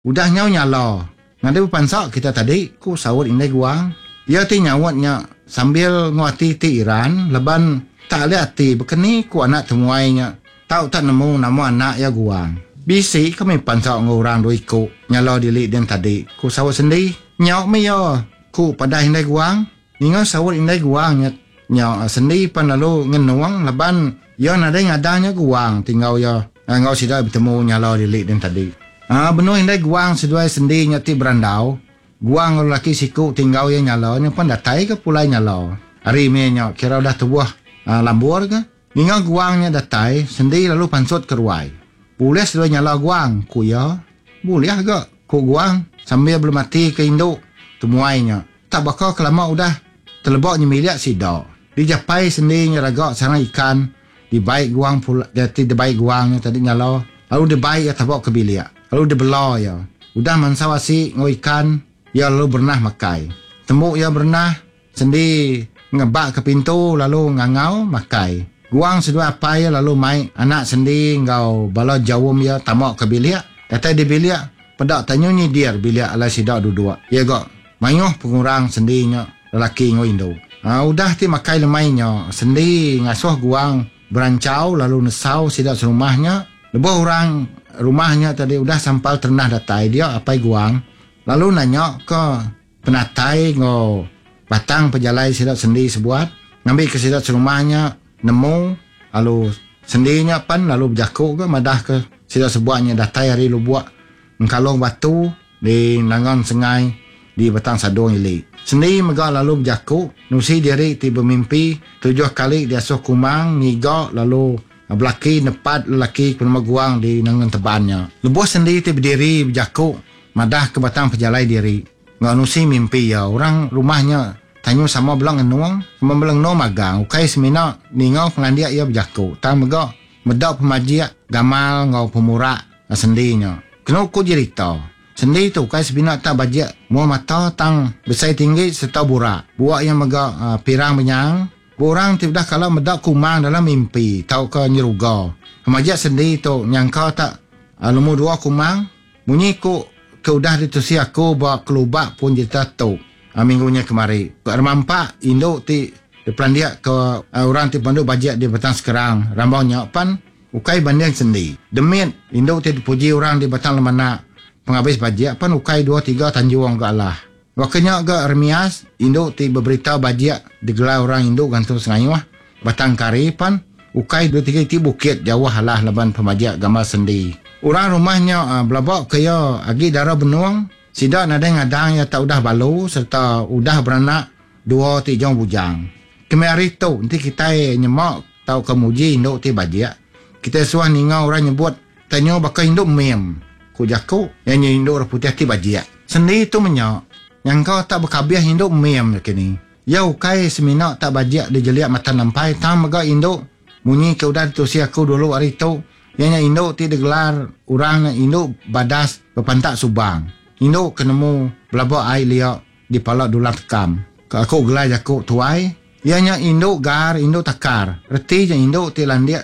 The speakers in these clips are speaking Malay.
Udahnya nyala. Ngada pansak kita tadi ku sawut indai guang. Ia ti nyawatnya sambil nguati ti Iran leban tak le ati bekeni ku anak temuainya. Tahu tak nemu nama anak ya guang. Bisi kami pansak ngurang doi ku nyala dilik dan tadi ku sawut sendi. Nyok me yo ku pada indai guang. Ninga sawut indai guang nyok sendi pan lalu ngenuang leban yo nada ngadanya guang tinggal yo ngau sida bertemu nyala dilik dan tadi. Benuh indai guang seduai sendi nyati berandau. Guang lelaki siku tinggal yang nyala, yang pun datai ke pulai nyala. Hari ni nyok kira dah tubuh lambur ke. Hingga guangnya datai, sendi lalu pansut ke ruai. Boleh sedua nyala guang, ku ya. Boleh ke, ku guang sambil belum mati ke induk. Temuainya. Tak bakal kelama udah terlebak nyemiliak sidak. Dijapai sendi nyeragak sarang ikan. Dibaik guang pula, jati dibaik guangnya tadi nyala. Lalu dibaik ya tabak ke biliak. Lalu dibela ya. Udah mansawasi ngau ikan. Ya lalu bernah makai. Tembuk ya bernah. Sendi ngebak ke pintu lalu ngangau makai. Guang sedua apa ya lalu mai. Anak sendi ngau bala jawum ya tamak ke biliak. Kata di biliak. Pedak tanya ni dia biliak ala sidak duduk. Ya gak. Mayuh pengurang sendinya. Lelaki ngau Indo. Udah ti makai lemainya. Sendi ngasuh guang berancau lalu nesau sidak serumahnya. Lebih orang rumahnya tadi udah sampal ternah datai dia apa guang. Lalu nanya ke penatai ngau batang pejalai sidat sendi sebuat. Ngambil ke sidat serumahnya. Nemu. Lalu sendinya pan. Lalu berjakuk ke madah ke sidat sebuatnya. Datai hari lu buat. Ngkalong batu. Di nangan sengai. Di batang sadung ilik. Sendi megak lalu berjakuk. Nusi diri tiba mimpi. 7 kali dia suh kumang. Ngigak lalu belaki nepat lelaki penama guang di nangan tebannya. Lebuh sendi tiba berdiri berjakuk. Madah ke batang pejalai diri. Ngak nusi mimpi ya. Orang rumahnya tanya sama belang enuang. Sama belang no magang. Ukai semina ningau pengandiak ia berjaku. Tak megak medak pemajiak. Gamal ngau pemurak sendinya. Kena ukur cerita. Sendi tu ukai semina tak bajiak. Mua mata tang besai tinggi serta burak. Buak yang megak pirang benyang. Orang tidak kalau medak kumang dalam mimpi. Tau ke nyeruga. Pemajiak sendi tu nyangka tak. Lemu 2 kumang. Bunyi ku udah ditusi aku bawa kelubak pun jita tu minggunya kemari. Remampak induk ti depan dia ke orang ti panduk bajiak di batang sekarang. Rambau nyapan ukai banding sendi. Demit induk ti dipuji orang di batang lemana penghabis bajiak pan ukai 2-3 tanjuang ke Allah. Wakanya ke remias induk ti berberita bajiak digelar orang induk gantung sengayuh batang kari pan ukai 2-3 ti bukit jauh halah leban pemajiak gambar sendi. Orang rumahnya belabak kaya agi darah benuang. Sidak nada ngadang ya tak udah balu serta udah beranak 2 tijong bujang. Kemari tu nanti kita nyemak tau kemuji induk ti bajiak. Kita suah ninga orang nyebut tanya bakal induk mem. Ku jaku yang induk putih ti bajiak. Sendi tu menyak. Yang kau tak berkabiah induk mem kini. Ya ukai semina tak bajiak dijeliak mata nampai tam megak induk. Bunyi ke udah ditusi aku dulu hari tu. Yang induk ti digelar orang induk badas berpantak subang. Induk kenemu belabak air liak di palak dulang tekam. Aku gelar jakuk tuai. Ianya induk gar, induk takar. Reti je induk ti landiak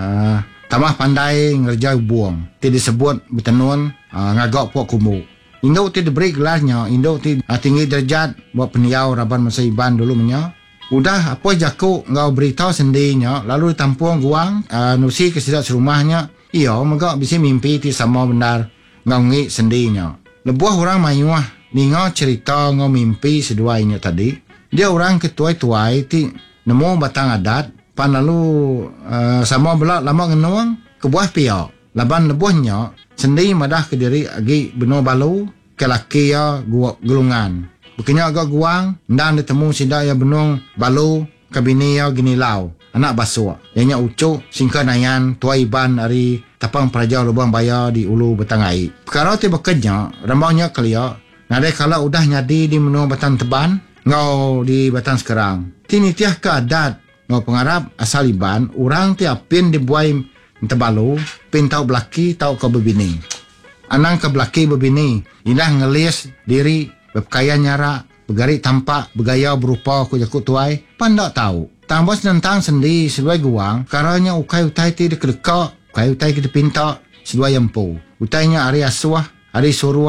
tamah pandai ngerja buang. Ti disebut bertenun ngagak puak kumu. Induk ti diberi gelarnya. Induk ti tinggi derajat buat peniau raban masa iban dulu menyak. Udah apa jakuk ngau beritahu sendinya lalu ditampung guang nusi ke sidak serumahnya. Iya megak bisa mimpi ti sama benar ngau ngi sendinya. Lebuah orang mayuah ninga cerita ngau mimpi seduainya tadi. Dia orang ketuai-tuai ti nemu batang adat pan lalu sama belak lama ngenuang kebuah piak. Laban lebuahnya sendi madah ke diri agi beno balu ke laki ya gulungan. Bukannya agak guang, dan ditemu sidak ya benung balu kabini ya gini lau. Anak basuh. Yang ucuk singka nayan tua iban dari tapang peraja lubang bayar di ulu betangai. Perkara tu bekerja, rambaunya kelia. Nadai kalau udah nyadi di menung batang teban, ngau di batang sekarang. Tini tiah ke adat, ngau pengarap asal iban, orang tiap pin dibuai tebalu, pin tau belaki tau ke bebini. Anang ke belaki bebini, indah ngelis diri berpakaian nyarak, bergarik tampak, bergaya berupa kujakut tuai, pandak tahu. Tambah tentang sendi seluai guang, karanya ukai utai ti dekedekak, ukai utai kita pinta seluai empu. Utainya ari asuah, Hari suruh